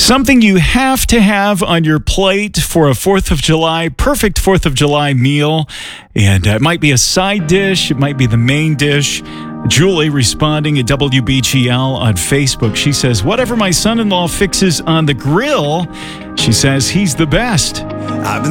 Something you have to have on your plate for a 4th of July, perfect 4th of July meal. And it might be a side dish. It might be the main dish. Julie responding at WBGL on Facebook. She says, whatever my son-in-law fixes on the grill, she says he's the best.